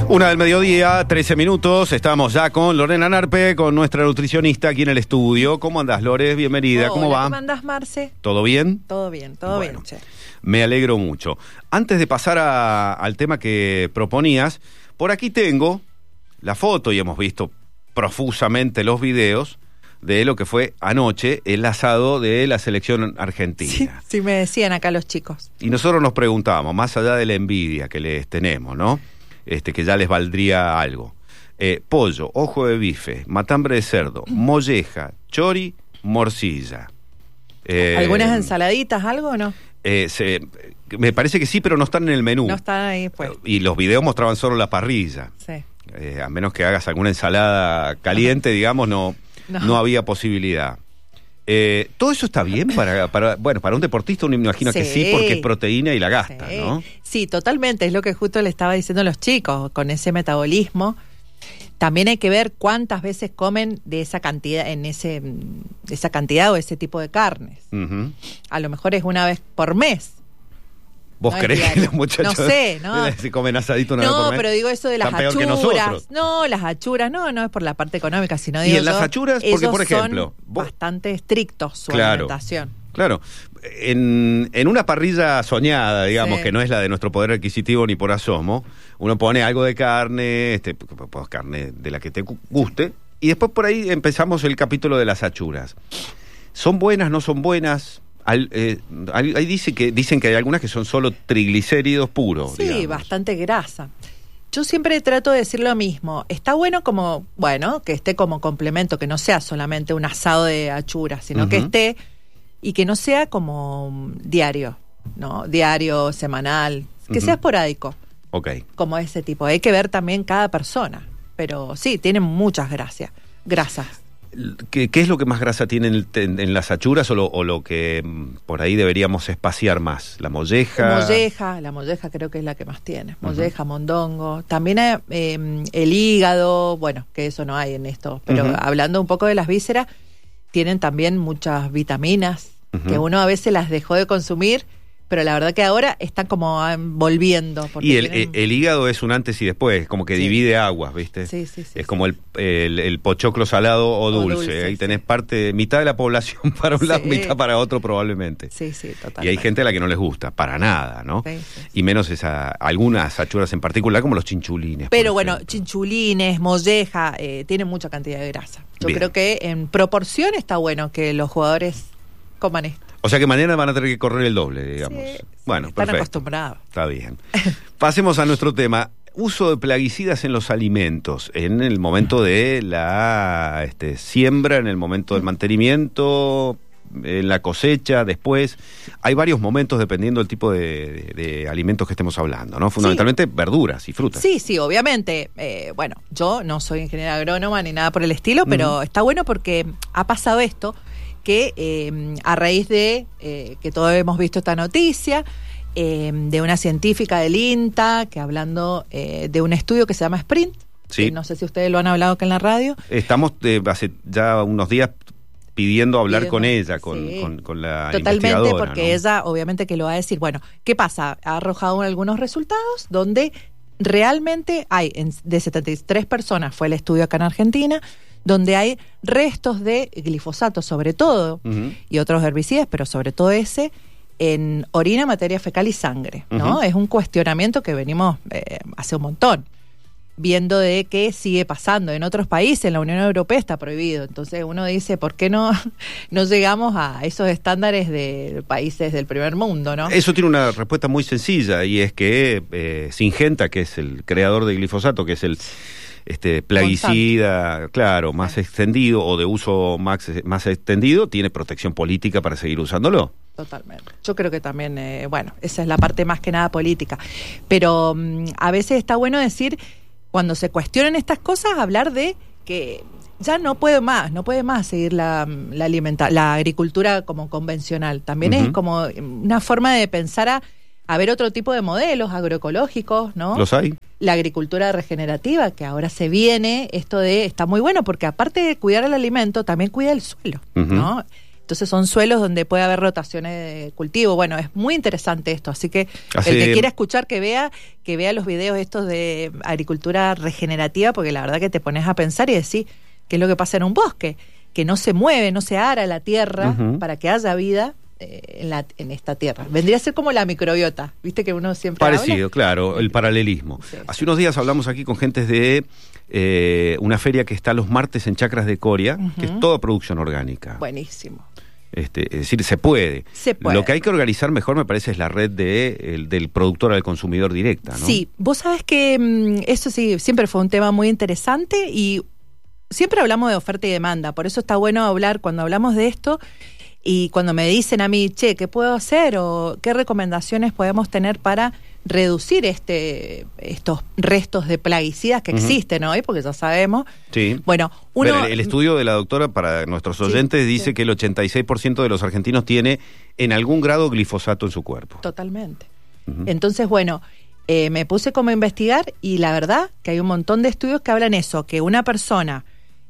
1:00 PM, 13 minutos. Estamos ya con Lorena Narpe, con nuestra nutricionista aquí en el estudio. ¿Cómo andás, Lore? Bienvenida. Hola, ¿Cómo va? ¿Cómo andás, Marce? ¿Todo bien? Todo bien, Bueno, che. Me alegro mucho. Antes de pasar al tema que proponías, por aquí tengo la foto y hemos visto profusamente los videos de lo que fue anoche el asado de la selección argentina. Sí, me decían acá los chicos. Y nosotros nos preguntábamos, más allá de la envidia que les tenemos, ¿no? Que ya les valdría algo. Pollo, ojo de bife, matambre de cerdo, molleja, chori, morcilla. ¿Algunas ensaladitas, algo o no? Me parece que sí, pero no están en el menú. No están ahí, pues. Y los videos mostraban solo la parrilla. Sí. A menos que hagas alguna ensalada caliente, digamos, no había posibilidad. ¿Todo eso está bien para un deportista? Uno me imagino que sí, porque es proteína y la gasta, sí, ¿no? Sí, totalmente, es lo que justo le estaba diciendo a los chicos, con ese metabolismo. También hay que ver cuántas veces comen de esa cantidad, esa cantidad o ese tipo de carnes. Uh-huh. A lo mejor es una vez por mes. ¿Vos creés que los muchachos no sé, ¿no? se comen asadito una vez por mes? No, pero digo eso de las achuras. Peor que nosotros. No, las achuras, no es por la parte económica, sino digo ¿Y en las achuras? Porque, por ejemplo, son bastante estrictos su alimentación. Claro. En una parrilla soñada, digamos, que no es la de nuestro poder adquisitivo ni por asomo, uno pone algo de carne, carne de la que te guste, y después por ahí empezamos el capítulo de las achuras. ¿Son buenas, no son buenas? Ahí dicen que hay algunas que son solo triglicéridos puros. Sí, digamos. Bastante grasa. Yo siempre trato de decir lo mismo. Está bueno que esté como complemento, que no sea solamente un asado de achuras, sino uh-huh. que esté y que no sea como diario, ¿no? Diario, semanal, que uh-huh. sea esporádico. Okay. Como ese tipo. Hay que ver también cada persona. Pero sí, tienen muchas grasas. ¿Qué es lo que más grasa tiene en las achuras o lo que por ahí deberíamos espaciar más? ¿La molleja? La molleja creo que es la que más tiene. Molleja, uh-huh. mondongo. También el hígado, bueno, que eso no hay en esto, pero uh-huh. hablando un poco de las vísceras, tienen también muchas vitaminas, uh-huh. que uno a veces las dejó de consumir, pero la verdad que ahora están como volviendo. Y el hígado es un antes y después, como que sí. divide aguas, ¿viste? Sí. Es como el pochoclo salado o dulce. Ahí tenés mitad de la población para un lado, mitad para otro probablemente. Sí, totalmente. Y hay gente a la que no les gusta, para nada, ¿no? Sí. Y menos algunas achuras en particular, como los chinchulines. Pero bueno, chinchulines, molleja, tienen mucha cantidad de grasa. Yo creo que en proporción está bueno que los jugadores coman esto. O sea que mañana van a tener que correr el doble, digamos. Sí, bueno, están acostumbrados. Está bien. Pasemos a nuestro tema. Uso de plaguicidas en los alimentos, en el momento de la siembra, en el momento del mantenimiento, en la cosecha, después. Hay varios momentos dependiendo del tipo de alimentos que estemos hablando, ¿no? Fundamentalmente verduras y frutas. Sí, obviamente. Bueno, yo no soy ingeniera agrónoma ni nada por el estilo, pero está bueno porque ha pasado esto, que a raíz de que todos hemos visto esta noticia, de una científica del INTA, que hablando de un estudio que se llama Sprint, sí. No sé si ustedes lo han hablado acá en la radio. Estamos hace ya unos días pidiendo hablar con ella, con la totalmente, investigadora, porque ¿no? Ella obviamente que lo va a decir. Bueno, ¿qué pasa? Ha arrojado algunos resultados donde realmente hay, de 73 personas, fue el estudio acá en Argentina, donde hay restos de glifosato sobre todo, uh-huh. y otros herbicidas, pero sobre todo ese, en orina, materia fecal y sangre, ¿no? Uh-huh. Es un cuestionamiento que venimos hace un montón, viendo de qué sigue pasando. En otros países, en la Unión Europea está prohibido. Entonces uno dice, ¿por qué no llegamos a esos estándares de países del primer mundo, no? Eso tiene una respuesta muy sencilla, y es que Syngenta, que es el creador de glifosato, que es el plaguicida, Monsanto. Claro, más extendido o de uso más extendido, tiene protección política para seguir usándolo. Totalmente. Yo creo que también, esa es la parte más que nada política. Pero a veces está bueno decir, cuando se cuestionan estas cosas, hablar de que ya no puede más seguir la agricultura como convencional. También uh-huh. es como una forma de pensar a ver otro tipo de modelos agroecológicos, ¿no? Los hay. La agricultura regenerativa, que ahora se viene, está muy bueno, porque aparte de cuidar el alimento, también cuida el suelo, uh-huh. ¿no? Entonces son suelos donde puede haber rotaciones de cultivo. Bueno, es muy interesante esto, así que el que quiera escuchar que vea los videos estos de agricultura regenerativa, porque la verdad que te pones a pensar y decís qué es lo que pasa en un bosque, que no se mueve, no se ara la tierra para que haya vida en esta tierra. Vendría a ser como la microbiota, viste que uno siempre parecido, habla. claro, el paralelismo. Sí, Hace unos días hablamos aquí con gentes de una feria que está los martes en Chacras de Coria, que es toda producción orgánica. Buenísimo. Es decir, se puede. Se puede. Lo que hay que organizar mejor, me parece, es la red del productor al consumidor directa, ¿no? Sí, vos sabés que eso sí, siempre fue un tema muy interesante y siempre hablamos de oferta y demanda, por eso está bueno hablar cuando hablamos de esto y cuando me dicen a mí, che, ¿qué puedo hacer? O ¿qué recomendaciones podemos tener para reducir estos restos de plaguicidas que existen hoy? Porque ya sabemos. Sí. Bueno, el estudio de la doctora, para nuestros oyentes, dice que el 86% de los argentinos tiene en algún grado glifosato en su cuerpo. Totalmente. Entonces, bueno, me puse como a investigar y la verdad que hay un montón de estudios que hablan eso, que unas personas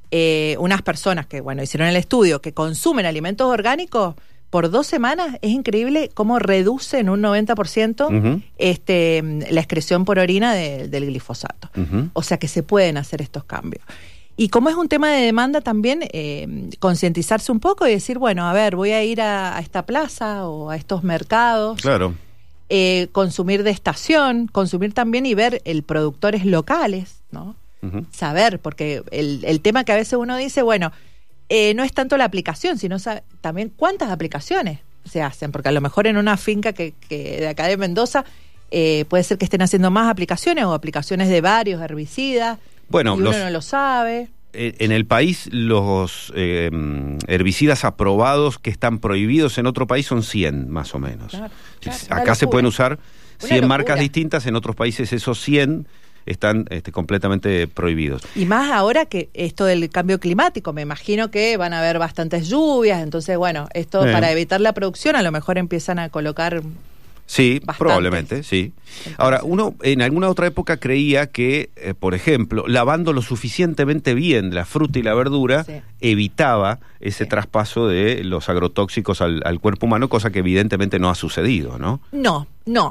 que, bueno, hicieron el estudio, que consumen alimentos orgánicos, por 2 semanas es increíble cómo reduce en un 90% la excreción por orina del glifosato. O sea que se pueden hacer estos cambios. Y como es un tema de demanda también, concientizarse un poco y decir, bueno, a ver, voy a ir a esta plaza o a estos mercados. Claro. Consumir de estación, consumir también y ver productores locales, ¿no? Saber, porque el tema que a veces uno dice, bueno, no es tanto la aplicación, sino también cuántas aplicaciones se hacen, porque a lo mejor en una finca que de acá de Mendoza puede ser que estén haciendo más aplicaciones o aplicaciones de varios herbicidas, bueno, y uno no lo sabe. En el país los herbicidas aprobados que están prohibidos en otro país son 100 más o menos. Claro, acá se pueden usar 100 locura. marcas distintas, en otros países esos 100 están completamente prohibidos. Y más ahora que esto del cambio climático, me imagino que van a haber bastantes lluvias, entonces bueno, esto para evitar la producción a lo mejor empiezan a colocar... Sí, bastantes. Probablemente, sí. Entonces, ahora, uno en alguna otra época creía que, por ejemplo, lavando lo suficientemente bien la fruta y la verdura, evitaba ese traspaso de los agrotóxicos al cuerpo humano, cosa que evidentemente no ha sucedido, ¿no? No.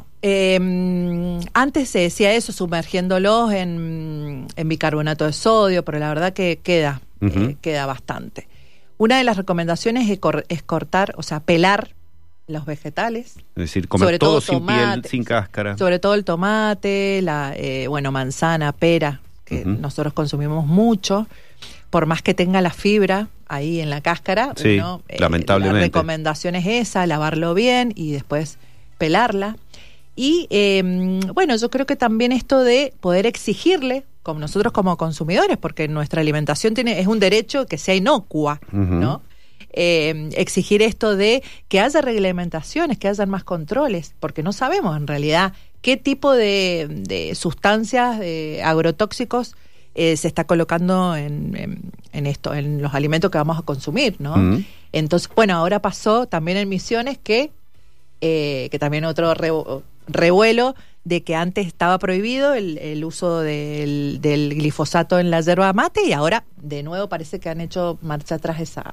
Antes se decía eso, sumergiéndolos en bicarbonato de sodio, pero la verdad que queda bastante. Una de las recomendaciones es cortar, o sea, pelar los vegetales. Es decir, comer todo sin piel, sin cáscara. Sobre todo el tomate, manzana, pera, que nosotros consumimos mucho. Por más que tenga la fibra ahí en la cáscara, lamentablemente. La recomendación es esa, lavarlo bien y después pelarla. Y yo creo que también esto de poder exigirle, como nosotros como consumidores, porque nuestra alimentación es un derecho que sea inocua, ¿no? Exigir esto de que haya reglamentaciones, que haya más controles, porque no sabemos en realidad qué tipo de sustancias agrotóxicos se está colocando en los alimentos que vamos a consumir, ¿no? Entonces, ahora pasó también en Misiones que también otro revuelo de que antes estaba prohibido el uso del glifosato en la yerba mate y ahora de nuevo parece que han hecho marcha atrás esa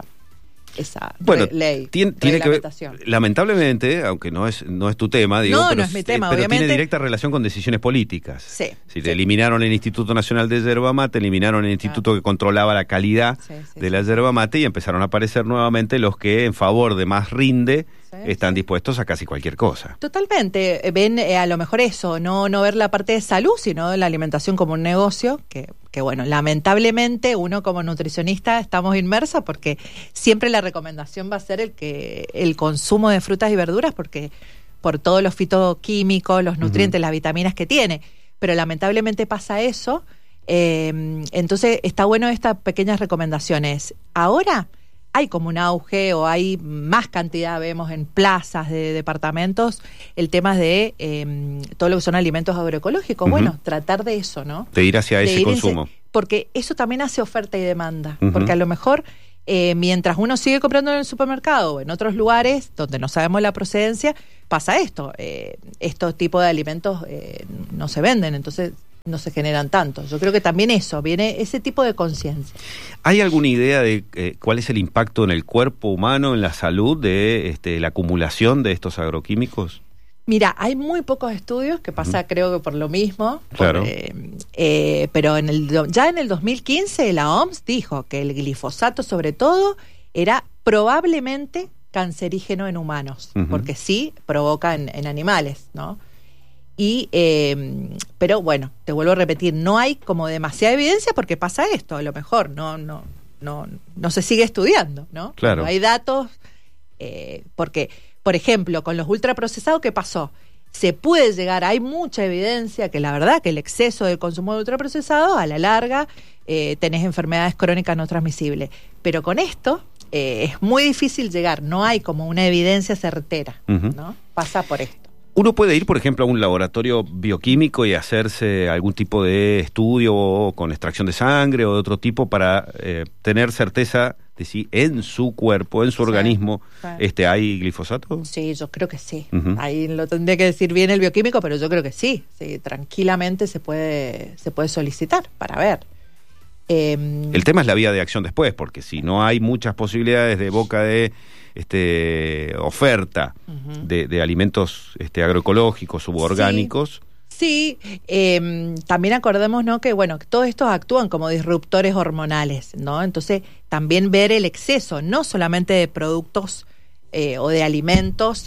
ley. Tiene que ver, lamentablemente, aunque no es tu tema, digo, no es mi tema, pero obviamente. Tiene directa relación con decisiones políticas. Sí. Eliminaron el Instituto Nacional de Yerba Mate, eliminaron el instituto que controlaba la calidad de la yerba mate y empezaron a aparecer nuevamente los que en favor de más rinde están dispuestos a casi cualquier cosa. Totalmente. Ven a lo mejor eso, no ver la parte de salud, sino la alimentación como un negocio, que lamentablemente uno como nutricionista estamos inmersos porque siempre la recomendación va a ser el consumo de frutas y verduras porque por todos los fitoquímicos, los nutrientes, las vitaminas que tiene, pero lamentablemente pasa eso. Entonces está bueno estas pequeñas recomendaciones. Ahora hay como un auge o hay más cantidad, vemos en plazas de departamentos, el tema de todo lo que son alimentos agroecológicos. Bueno, tratar de eso, ¿no? De ir hacia ese consumo. Porque eso también hace oferta y demanda. Porque a lo mejor, mientras uno sigue comprando en el supermercado o en otros lugares donde no sabemos la procedencia, pasa esto. Estos tipos de alimentos no se venden. Entonces no se generan tanto. Yo creo que también eso, viene ese tipo de conciencia. ¿Hay alguna idea de cuál es el impacto en el cuerpo humano, en la salud, de la acumulación de estos agroquímicos? Mira, hay muy pocos estudios, que pasa creo que por lo mismo, claro. Pero ya en el 2015 la OMS dijo que el glifosato sobre todo era probablemente cancerígeno en humanos, porque sí provoca en animales, ¿no? Pero bueno, te vuelvo a repetir, no hay como demasiada evidencia porque pasa esto, a lo mejor no se sigue estudiando, ¿no? Claro. No hay datos, porque, por ejemplo, con los ultraprocesados, ¿qué pasó? Se puede llegar, hay mucha evidencia que la verdad que el exceso del consumo de ultraprocesados a la larga tenés enfermedades crónicas no transmisibles, pero con esto es muy difícil llegar, no hay como una evidencia certera, ¿no? Pasa por esto. ¿Uno puede ir, por ejemplo, a un laboratorio bioquímico y hacerse algún tipo de estudio con extracción de sangre o de otro tipo para tener certeza de si en su cuerpo, en su organismo, hay glifosato? Sí, yo creo que sí. Ahí lo tendría que decir bien el bioquímico, pero yo creo que sí. Tranquilamente se puede solicitar para ver. El tema es la vía de acción después, porque si no hay muchas posibilidades de boca de oferta de alimentos agroecológicos, suborgánicos. Sí, también acordemos, ¿no?, que bueno, que todos estos actúan como disruptores hormonales, ¿no? Entonces, también ver el exceso, no solamente de productos o de alimentos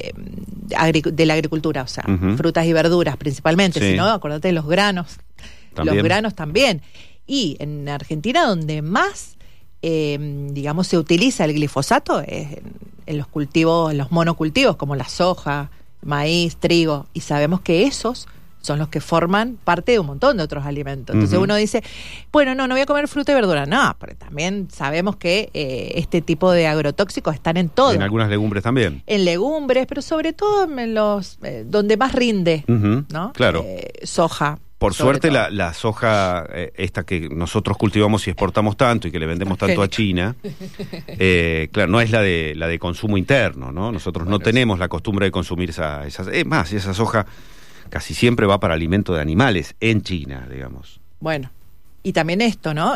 de la agricultura, o sea, frutas y verduras principalmente, sino, acordate de los granos. También. Los granos también. Y en Argentina, donde más digamos, se utiliza el glifosato es en los cultivos, en los monocultivos, como la soja, maíz, trigo, y sabemos que esos son los que forman parte de un montón de otros alimentos. Entonces uno dice, bueno, no voy a comer fruta y verdura. No, pero también sabemos que este tipo de agrotóxicos están en todo. En algunas legumbres también. En legumbres, pero sobre todo en los donde más rinde, ¿no? Claro. Soja. Por suerte la soja, esta que nosotros cultivamos y exportamos tanto y que le vendemos tanto a China, claro, no es la de consumo interno, ¿no? Nosotros no tenemos la costumbre de consumir esa soja casi siempre va para alimento de animales en China, digamos. Bueno, y también esto, ¿no?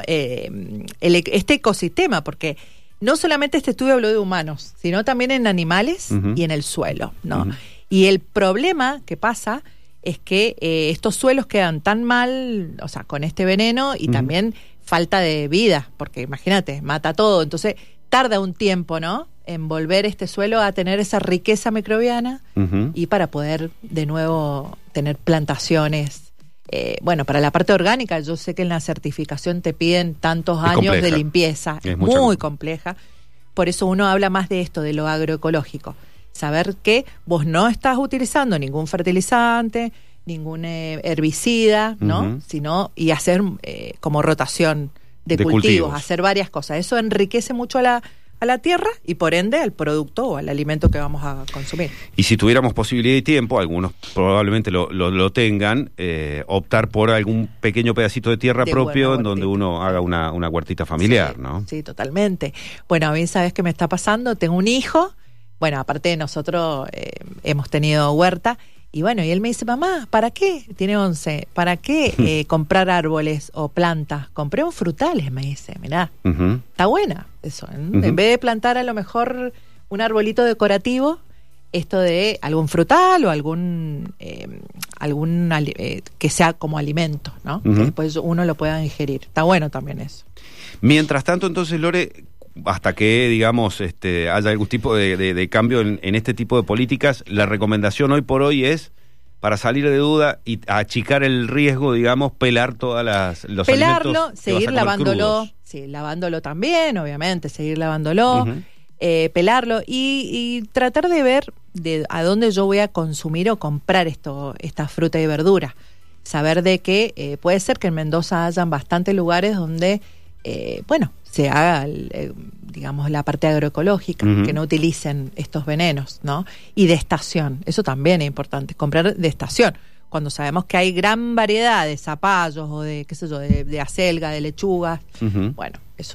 Este ecosistema, porque no solamente este estudio habló de humanos, sino también en animales y en el suelo, ¿no? Y el problema que pasa es que estos suelos quedan tan mal, o sea, con este veneno y también falta de vida, porque imagínate, mata todo, entonces tarda un tiempo, ¿no?, en volver este suelo a tener esa riqueza microbiana y para poder de nuevo tener plantaciones. Bueno, para la parte orgánica, yo sé que en la certificación te piden tantos años de limpieza, es muy compleja, por eso uno habla más de esto, de lo agroecológico. Saber que vos no estás utilizando ningún fertilizante, ningún herbicida, ¿no? Sino, y hacer como rotación de cultivos, hacer varias cosas. Eso enriquece mucho a la tierra y por ende al producto o al alimento que vamos a consumir. Y si tuviéramos posibilidad y tiempo, algunos probablemente lo tengan, optar por algún pequeño pedacito de tierra propio en donde uno haga una huertita familiar, ¿no? Sí, totalmente. Bueno, a mí, ¿sabes qué me está pasando? Tengo un hijo. Bueno, aparte de nosotros hemos tenido huerta, y bueno, y él me dice, mamá, ¿para qué? Tiene 11, ¿para qué comprar árboles o plantas? Compremos frutales, me dice, mirá, está buena eso, en vez de plantar a lo mejor un arbolito decorativo, esto de algún frutal o algún que sea como alimento, ¿no? Que después uno lo pueda ingerir, está bueno también eso. Mientras tanto, entonces, Lore, hasta que, digamos, haya algún tipo de cambio en este tipo de políticas, la recomendación hoy por hoy es, para salir de duda y achicar el riesgo, digamos, pelar todas los pelarlo, alimentos. Seguir lavándolo, lavándolo también, obviamente, seguir lavándolo, pelarlo y tratar de ver a dónde yo voy a consumir o comprar esta fruta y verdura. Saber de que puede ser que en Mendoza hayan bastantes lugares donde se haga, digamos, la parte agroecológica, que no utilicen estos venenos, ¿no? Y de estación, eso también es importante, comprar de estación. Cuando sabemos que hay gran variedad de zapallos o de, qué sé yo, de acelga, de lechugas, bueno, eso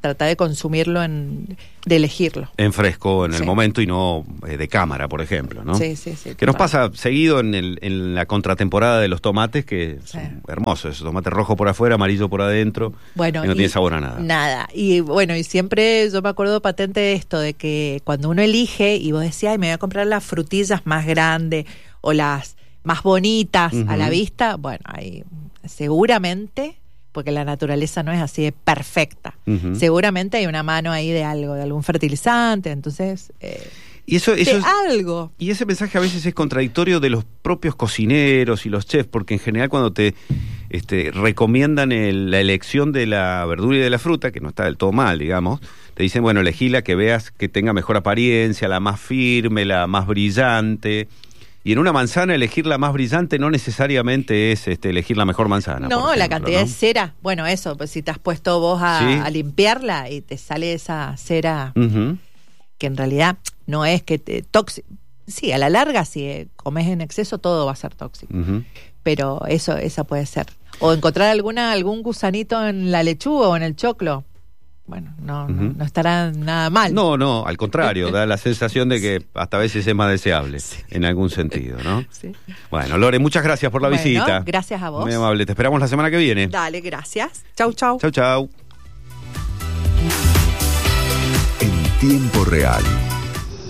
trata de consumirlo, de elegirlo. En fresco, en el Sí. momento y no de cámara, por ejemplo, ¿no? Sí. Que nos pasa seguido en la contratemporada de los tomates, que son hermosos, esos tomates rojos por afuera, amarillo por adentro, Bueno, y no tiene sabor a nada. Nada. Y bueno, y siempre yo me acuerdo patente de esto, de que cuando uno elige y vos decís, ay, me voy a comprar las frutillas más grandes o las más bonitas a la vista, bueno, ahí seguramente, porque la naturaleza no es así de perfecta, seguramente hay una mano ahí de algo, de algún fertilizante, entonces... Y eso es algo. Y ese mensaje a veces es contradictorio de los propios cocineros y los chefs, porque en general cuando te recomiendan la elección de la verdura y de la fruta, que no está del todo mal, digamos, te dicen, bueno, elegí la que veas que tenga mejor apariencia, la más firme, la más brillante. Y en una manzana elegir la más brillante no necesariamente es elegir la mejor manzana. No, por ejemplo, la cantidad ¿no? de cera. Bueno, eso, pues si te has puesto vos a limpiarla y te sale esa cera que en realidad no es que te tóxico. Sí, a la larga, si comes en exceso, todo va a ser tóxico. Pero esa puede ser. O encontrar algún gusanito en la lechuga o en el choclo. Bueno, no estará nada mal. No, al contrario, da la sensación de que hasta a veces es más deseable, en algún sentido, ¿no? Sí. Bueno, Lore, muchas gracias por la visita. Gracias a vos. Muy amable, te esperamos la semana que viene. Dale, gracias. Chau. Chau. En tiempo real.